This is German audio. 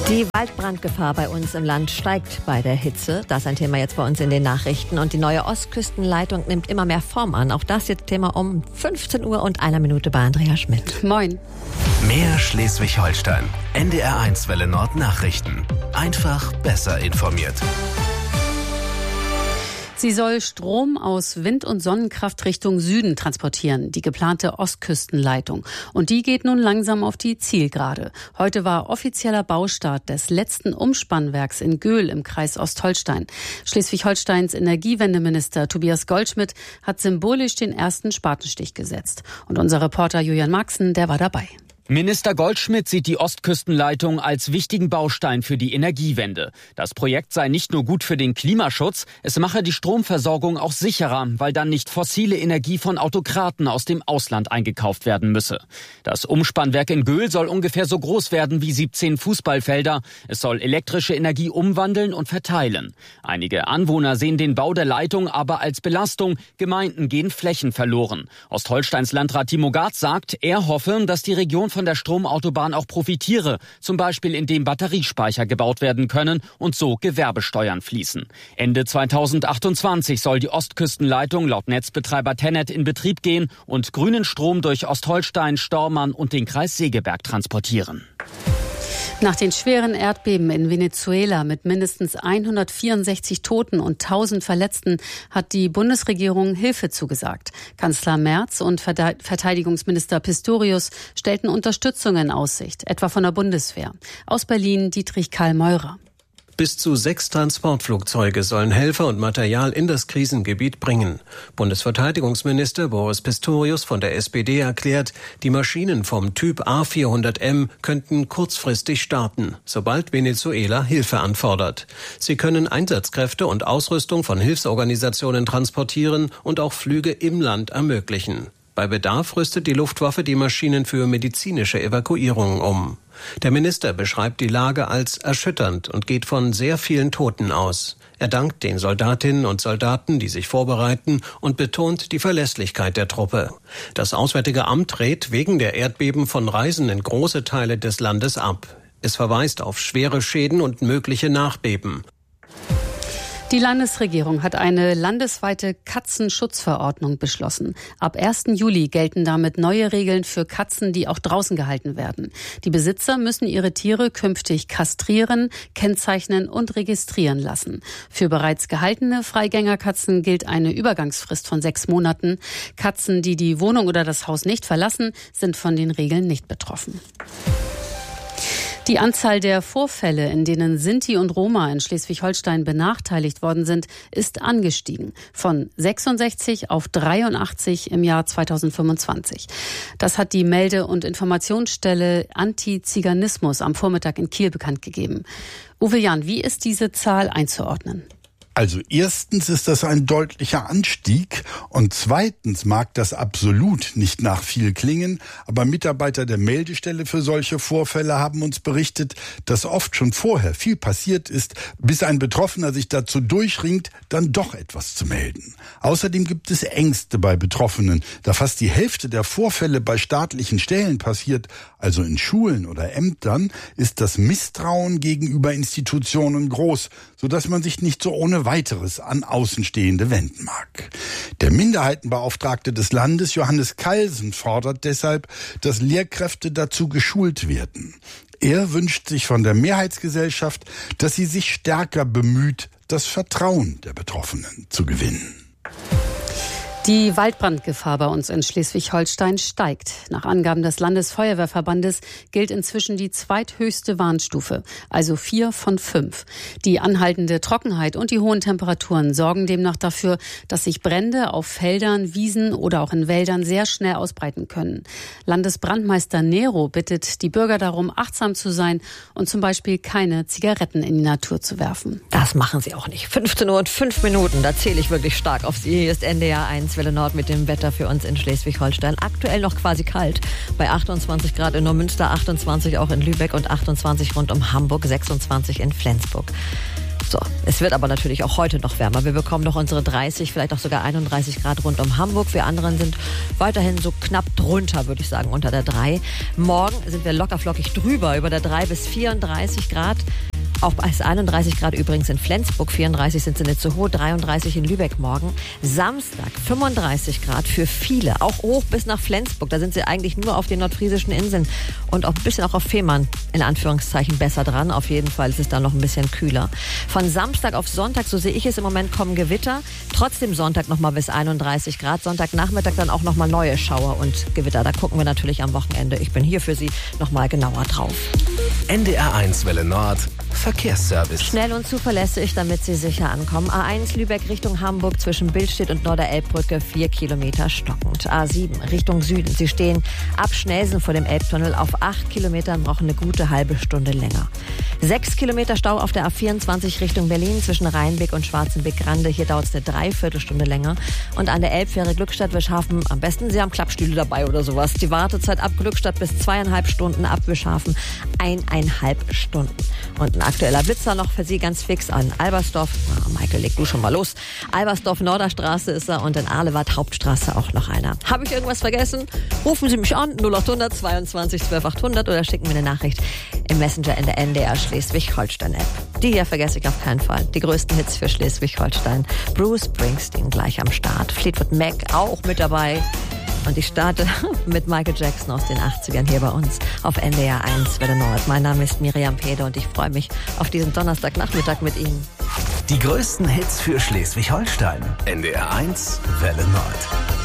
Die Waldbrandgefahr bei uns im Land steigt bei der Hitze. Das ist ein Thema jetzt bei uns in den Nachrichten. Und die neue Ostküstenleitung nimmt immer mehr Form an. Auch das jetzt Thema um 15 Uhr und 1 Minute bei Andrea Schmidt. Moin. Mehr Schleswig-Holstein. NDR1 Welle Nord Nachrichten. Einfach besser informiert. Sie soll Strom aus Wind- und Sonnenkraft Richtung Süden transportieren, die geplante Ostküstenleitung. Und die geht nun langsam auf die Zielgerade. Heute war offizieller Baustart des letzten Umspannwerks in Göhl im Kreis Ostholstein. Schleswig-Holsteins Energiewendeminister Tobias Goldschmidt hat symbolisch den ersten Spatenstich gesetzt. Und unser Reporter Julian Marxen, der war dabei. Minister Goldschmidt sieht die Ostküstenleitung als wichtigen Baustein für die Energiewende. Das Projekt sei nicht nur gut für den Klimaschutz, es mache die Stromversorgung auch sicherer, weil dann nicht fossile Energie von Autokraten aus dem Ausland eingekauft werden müsse. Das Umspannwerk in Göhl soll ungefähr so groß werden wie 17 Fußballfelder. Es soll elektrische Energie umwandeln und verteilen. Einige Anwohner sehen den Bau der Leitung aber als Belastung. Gemeinden gehen Flächen verloren. Ostholsteins Landrat Timo Garz sagt, er hoffe, dass die Region von der Stromautobahn auch profitiere, zum Beispiel indem Batteriespeicher gebaut werden können und so Gewerbesteuern fließen. Ende 2028 soll die Ostküstenleitung laut Netzbetreiber TenneT in Betrieb gehen und grünen Strom durch Ostholstein, Stormarn und den Kreis Segeberg transportieren. Nach den schweren Erdbeben in Venezuela mit mindestens 164 Toten und 1000 Verletzten hat die Bundesregierung Hilfe zugesagt. Kanzler Merz und Verteidigungsminister Pistorius stellten Unterstützung in Aussicht, etwa von der Bundeswehr. Aus Berlin Dietrich Karl Meurer. Bis zu 6 Transportflugzeuge sollen Helfer und Material in das Krisengebiet bringen. Bundesverteidigungsminister Boris Pistorius von der SPD erklärt, die Maschinen vom Typ A400M könnten kurzfristig starten, sobald Venezuela Hilfe anfordert. Sie können Einsatzkräfte und Ausrüstung von Hilfsorganisationen transportieren und auch Flüge im Land ermöglichen. Bei Bedarf rüstet die Luftwaffe die Maschinen für medizinische Evakuierungen um. Der Minister beschreibt die Lage als erschütternd und geht von sehr vielen Toten aus. Er dankt den Soldatinnen und Soldaten, die sich vorbereiten, und betont die Verlässlichkeit der Truppe. Das Auswärtige Amt rät wegen der Erdbeben von Reisen in große Teile des Landes ab. Es verweist auf schwere Schäden und mögliche Nachbeben. Die Landesregierung hat eine landesweite Katzenschutzverordnung beschlossen. Ab 1. Juli gelten damit neue Regeln für Katzen, die auch draußen gehalten werden. Die Besitzer müssen ihre Tiere künftig kastrieren, kennzeichnen und registrieren lassen. Für bereits gehaltene Freigängerkatzen gilt eine Übergangsfrist von 6 Monaten. Katzen, die die Wohnung oder das Haus nicht verlassen, sind von den Regeln nicht betroffen. Die Anzahl der Vorfälle, in denen Sinti und Roma in Schleswig-Holstein benachteiligt worden sind, ist angestiegen. Von 66 auf 83 im Jahr 2025. Das hat die Melde- und Informationsstelle Antiziganismus am Vormittag in Kiel bekannt gegeben. Uwe Jahn, wie ist diese Zahl einzuordnen? Also erstens ist das ein deutlicher Anstieg und zweitens mag das absolut nicht nach viel klingen, aber Mitarbeiter der Meldestelle für solche Vorfälle haben uns berichtet, dass oft schon vorher viel passiert ist, bis ein Betroffener sich dazu durchringt, dann doch etwas zu melden. Außerdem gibt es Ängste bei Betroffenen, da fast die Hälfte der Vorfälle bei staatlichen Stellen passiert, also in Schulen oder Ämtern, ist das Misstrauen gegenüber Institutionen groß, sodass man sich nicht so ohne Weiteres an Außenstehende wenden mag. Der Minderheitenbeauftragte des Landes, Johannes Kalsen, fordert deshalb, dass Lehrkräfte dazu geschult werden. Er wünscht sich von der Mehrheitsgesellschaft, dass sie sich stärker bemüht, das Vertrauen der Betroffenen zu gewinnen. Die Waldbrandgefahr bei uns in Schleswig-Holstein steigt. Nach Angaben des Landesfeuerwehrverbandes gilt inzwischen die zweithöchste Warnstufe, also 4 von 5. Die anhaltende Trockenheit und die hohen Temperaturen sorgen demnach dafür, dass sich Brände auf Feldern, Wiesen oder auch in Wäldern sehr schnell ausbreiten können. Landesbrandmeister Nero bittet die Bürger darum, achtsam zu sein und zum Beispiel keine Zigaretten in die Natur zu werfen. Das machen Sie auch nicht. 15 Uhr und 5 Minuten, da zähle ich wirklich stark auf Sie. Hier ist NDR1 Welle Nord mit dem Wetter für uns in Schleswig-Holstein. Aktuell noch quasi kalt. Bei 28 Grad in Neumünster, 28 auch in Lübeck und 28 rund um Hamburg, 26 in Flensburg. So, es wird aber natürlich auch heute noch wärmer. Wir bekommen noch unsere 30, vielleicht auch sogar 31 Grad rund um Hamburg. Wir anderen sind weiterhin so knapp drunter, würde ich sagen, unter der 3. Morgen sind wir lockerflockig drüber, über der 3 bis 34 Grad. Auch bei 31 Grad übrigens in Flensburg, 34 sind sie nicht so hoch, 33 in Lübeck morgen. Samstag 35 Grad für viele, auch hoch bis nach Flensburg. Da sind sie eigentlich nur auf den nordfriesischen Inseln und auch ein bisschen auch auf Fehmarn in Anführungszeichen besser dran. Auf jeden Fall ist es da noch ein bisschen kühler. Von Samstag auf Sonntag, so sehe ich es im Moment, kommen Gewitter. Trotzdem Sonntag nochmal bis 31 Grad. Sonntagnachmittag dann auch nochmal neue Schauer und Gewitter. Da gucken wir natürlich am Wochenende. Ich bin hier für Sie nochmal genauer drauf. NDR1 Welle Nord. Verkehrsservice. Schnell und zuverlässig, damit Sie sicher ankommen. A1 Lübeck Richtung Hamburg zwischen Billstedt und Norderelbbrücke 4 Kilometer stockend. A7 Richtung Süden. Sie stehen ab Schnelsen vor dem Elbtunnel auf 8 Kilometern, brauchen eine gute halbe Stunde länger. 6 Kilometer Stau auf der A24 Richtung Berlin zwischen Rheinbeck und Schwarzenbeck-Grande. Hier dauert es eine Dreiviertelstunde länger. Und an der Elbfähre Glückstadt-Wischhafen, am besten Sie haben Klappstühle dabei oder sowas. Die Wartezeit ab Glückstadt bis 2,5 Stunden, ab Wischhafen 1,5 Stunden. Und ein aktueller Blitzer noch für Sie ganz fix an Albersdorf. Michael, leg du schon mal los. Albersdorf Norderstraße ist er und in Ahlewart Hauptstraße auch noch einer. Habe ich irgendwas vergessen? Rufen Sie mich an, 0800 22 12 800 oder schicken mir eine Nachricht im Messenger in der NDR Schleswig-Holstein-App. Die hier vergesse ich auf keinen Fall. Die größten Hits für Schleswig-Holstein. Bruce Springsteen gleich am Start. Fleetwood Mac auch mit dabei. Und ich starte mit Michael Jackson aus den 80ern hier bei uns auf NDR 1 Welle Nord. Mein Name ist Miriam Pede und ich freue mich auf diesen Donnerstagnachmittag mit Ihnen. Die größten Hits für Schleswig-Holstein. NDR 1 Welle Nord.